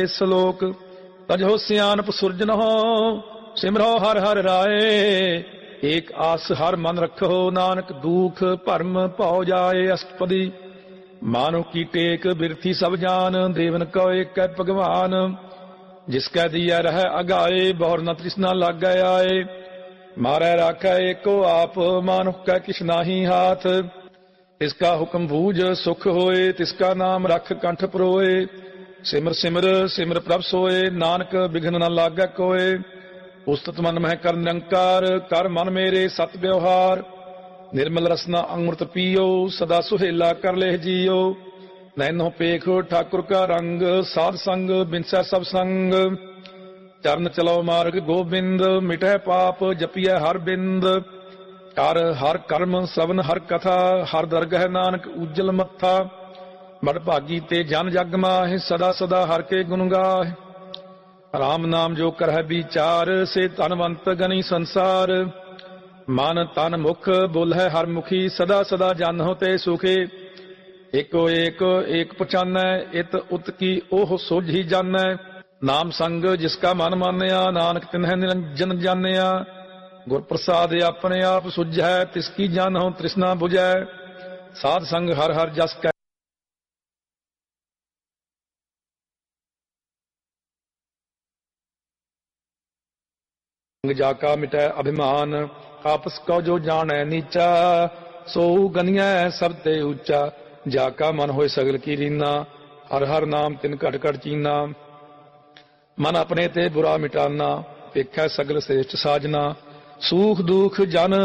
ਸਲੋਕ ਤਜੋ ਸਿਆਨਪ ਸੁਰਜਨਹੁ ਸਿਮਰੋ ਹਰਿ ਹਰਿ ਰਾਏ। ਏਕ ਆਸ ਹਰ ਮਨ ਰਖੋ ਨਾਨਕ ਦੁਖ ਭਰਮ ਭਉ ਜਾਏ। ਅਸ਼ਟਪਦੀ ਮਾਨੋ ਕੀ ਟੇਕ ਬਿਰਥੀ ਸਭ ਜਾਨ ਦੇਵਨ ਕਉ ਏਕੈ ਭਗਵਾਨ। ਜਿਸ ਕੈ ਦੀਐ ਰਹਿ ਅਗਾਏ ਬਹੁਰ ਨ ਤ੍ਰਿਸ਼ਨਾ ਲਾਗੈ ਆਏ। ਮਾਰੈ ਰਾਖੈ ਏਕੋ ਆਪ ਮਾਨੁਖ ਕੈ ਕਿਛ ਨਾਹੀ ਹਾਥ। ਤਿਸਕਾ ਹੁਕਮ ਬੂਝ ਸੁਖ ਹੋਏ ਤਿਸਕਾ ਨਾਮ ਰਖ ਕੰਠ ਪਰੋਏ। ਸਿਮਰ ਸਿਮਰ ਸਿਮਰ ਪ੍ਰਭ ਸੋਏ ਨਾਨਕ ਬਿਘਨ ਨ ਲਾਗੈ ਕੋਏ। ਉਸਤਤ ਮਨ ਮਹਿ ਕਰ ਨਿਰੰਕਾਰ ਕਰ ਮਨ ਮੇਰੇ ਸਤ ਵਿਵਹਾਰ। ਨਿਰਮਲ ਰਸਨਾ ਅੰਮ੍ਰਿਤ ਪੀਓ ਸਦਾ ਸੁਹੇਲਾ ਕਰ ਲੇਹ ਜੀਓ। ਨੈਨੋ ਪੇਖ ਠਾਕੁਰ ਕਾ ਰੰਗ ਸਾਧ ਸੰਗ ਬਿਨਸੈ ਸਭ ਸੰਗ। ਚਰਨ ਚਲੋ ਮਾਰਗ ਗੋਬਿੰਦ ਮਿਟੈ ਪਾਪ ਜਪੀਐ ਹਰ ਬਿੰਦ। ਕਰ ਹਰ ਕਰਮ ਸਵਨ ਹਰ ਕਥਾ ਹਰ ਦਰਗਹਿ ਨਾਨਕ ਉਜਲ ਮੱਥਾ। ਬੜ ਭਾਗੀ ਤੇ ਜਨ ਜਗ ਮਾਹਿ ਸਦਾ ਸਦਾ ਹਰ ਕੇ ਗੁਣ ਗਾਹਿ। ਰਾਮ ਨਾਮ ਜੋ ਕਰਹਿ ਵਿਚਾਰ ਸੇ ਧਨਵੰਤ ਗਨੀ ਸੰਸਾਰ। ਮਨ ਤਨ ਮੁਖ ਬੋਲਹਿ ਹਰ ਮੁਖੀ ਸਦਾ ਸਦਾ ਜਨਹੁ ਤੇ ਸੁਖੇ। ਏਕੋ ਏਕ ਏਕ ਪਛਾਨੈ ਇਤ ਉਤ ਕੀ ਉਹ ਸੋਝੀ ਜਾਣੈ। ਨਾਮ ਸੰਗ ਜਿਸ ਕਾ ਮਨ ਮਾਨਿਆ ਨਾਨਕ ਤਿਨਹਿ ਨਿਰੰਜਨ ਜਾਣਿਆ। ਗੁਰ ਪ੍ਰਸਾਦ ਆਪਣੇ ਆਪ ਸੁਝੈ ਤਿਸ ਕੀ ਜਾਨਹੁ ਤ੍ਰਿਸ਼ਨਾ ਬੁਝੈ। ਸਾਧ ਸੰਗ ਹਰ ਹਰ ਜਸ ਕੈ ਜਾ ਕਾ ਮਿਟੈ ਅਭਿਮਾਨ। ਆਪਸ ਕਉ ਜੋ ਜਾਣੈ ਨੀਚਾ ਸੋ ਗਨੀਐ ਸਭ ਤੇ ਉੱਚਾ। ਜਾ ਕਾ ਮਨ ਹੋਏ ਸਗਲ ਕੀ ਰੀਨਾ ਹਰ ਹਰ ਨਾਮ ਤਿਨ ਘਟ ਘਟ ਚੀਨਾ। ਮਨ ਆਪਣੇ ਤੇ ਬੁਰਾ ਮਿਟਾਨਾ ਵੇਖੈ ਸਗਲ ਸ੍ਰੇਸ਼ਟ ਸਾਜਨਾ। ਸੂਖ ਦੁਖ ਜਨ